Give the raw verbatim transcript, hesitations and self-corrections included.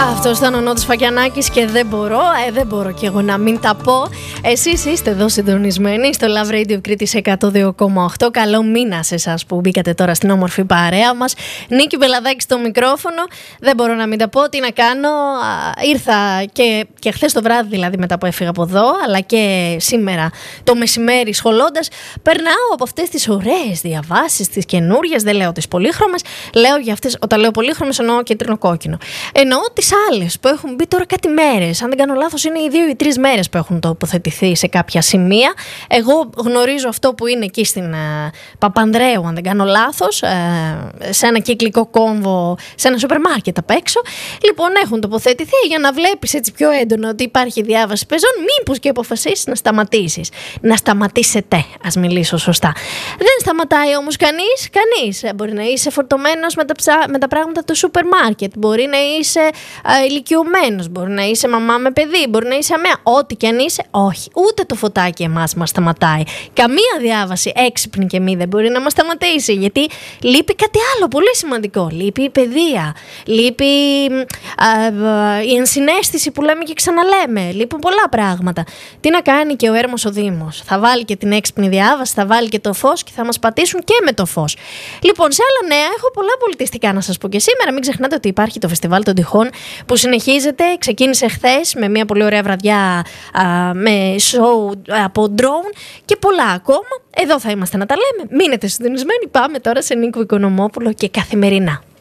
Αυτός ήταν ο Νότης Φακιανάκης και δεν μπορώ, ε, δεν μπορώ κι εγώ να μην τα πω. Εσείς είστε εδώ συντονισμένοι στο Love Radio Κρήτης εκατό δύο κόμμα οκτώ. Καλό μήνα σε εσάς που μπήκατε τώρα στην όμορφη παρέα μας. Νίκη Μπελαδάκη στο μικρόφωνο. Δεν μπορώ να μην τα πω, τι να κάνω. Ήρθα και, και χθες το βράδυ, δηλαδή μετά που έφυγα από εδώ, αλλά και σήμερα το μεσημέρι σχολώντας, περνάω από αυτές τις ωραίες διαβάσεις, τις καινούριες. Δεν λέω τις πολύχρωμες, λέω για αυτές. Όταν λέω πολύχρωμες εννοώ κίτρινο-κόκκινο. Εννοώ τις άλλες που έχουν μπει τώρα κάτι μέρες. Αν δεν κάνω λάθος, είναι οι δύο ή τρεις μέρες που έχουν τοποθετηθεί σε κάποια σημεία. Εγώ γνωρίζω αυτό που είναι εκεί στην uh, Παπανδρέου, αν δεν κάνω λάθος, uh, σε ένα κυκλικό κόμβο, σε ένα σούπερ μάρκετ απ' έξω. Λοιπόν, έχουν τοποθετηθεί για να βλέπεις έτσι πιο έντονα ότι υπάρχει διάβαση πεζών. Μήπως και αποφασίσεις να σταματήσεις. Να σταματήσετε, ας μιλήσω σωστά. Δεν σταματάει όμως κανείς. Κανείς. Μπορεί να είσαι φορτωμένος με τα, ψα... με τα πράγματα του σούπερ μάρκετ. Μπορεί να είσαι ηλικιωμένος, μπορεί να είσαι μαμά με παιδί, μπορεί να είσαι αμαία. Ό,τι και αν είσαι, όχι. Ούτε το φωτάκι εμάς μας σταματάει. Καμία διάβαση έξυπνη και μη δεν μπορεί να μας σταματήσει. Γιατί λείπει κάτι άλλο πολύ σημαντικό. Λείπει η παιδεία. Λείπει α, α, η ενσυναίσθηση που λέμε και ξαναλέμε. Λείπουν πολλά πράγματα. Τι να κάνει και ο Έρμος ο Δήμος. Θα βάλει και την έξυπνη διάβαση, θα βάλει και το φως και θα μας πατήσουν και με το φως. Λοιπόν, σε άλλα νέα, έχω πολλά πολιτιστικά να σας πω και σήμερα. Μην ξεχνάτε ότι υπάρχει το Φεστιβάλ των Τυχών που συνεχίζεται, ξεκίνησε χθες με μια πολύ ωραία βραδιά α, με show από drone και πολλά ακόμα. Εδώ θα είμαστε να τα λέμε. Μείνετε συντονισμένοι. Πάμε τώρα σε Νίκο Οικονομόπουλο και Καθημερινά.